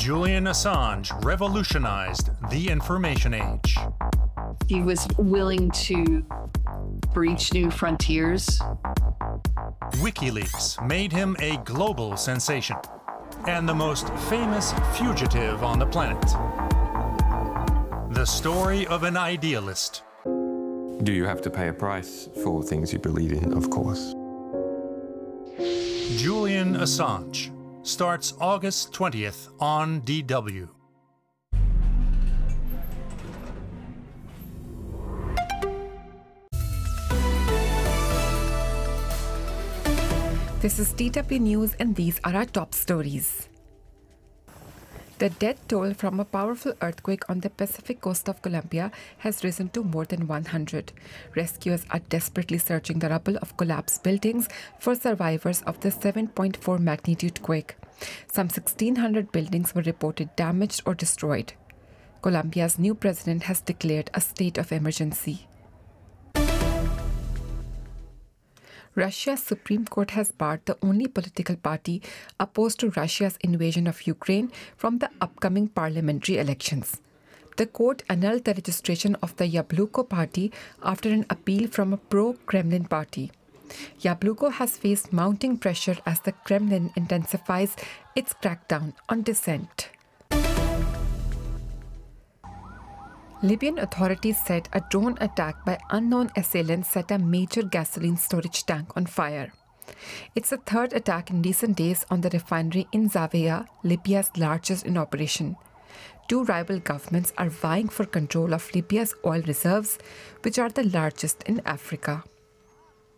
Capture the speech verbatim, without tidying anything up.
Julian Assange revolutionized the information age. He was willing to breach new frontiers. WikiLeaks made him a global sensation and the most famous fugitive on the planet. The story of an idealist. Do you have to pay a price for things you believe in? Of course. Julian Assange starts August twentieth on D W. This is D W News and these are our top stories. The death toll from a powerful earthquake on the Pacific coast of Colombia has risen to more than one hundred. Rescuers are desperately searching the rubble of collapsed buildings for survivors of the seven point four magnitude quake. Some sixteen hundred buildings were reported damaged or destroyed. Colombia's new president has declared a state of emergency. Russia's Supreme Court has barred the only political party opposed to Russia's invasion of Ukraine from the upcoming parliamentary elections. The court annulled the registration of the Yabloko party after an appeal from a pro-Kremlin party. Yabloko has faced mounting pressure as the Kremlin intensifies its crackdown on dissent. Libyan authorities said a drone attack by unknown assailants set a major gasoline storage tank on fire. It's the third attack in recent days on the refinery in Zawiya, Libya's largest in operation. Two rival governments are vying for control of Libya's oil reserves, which are the largest in Africa.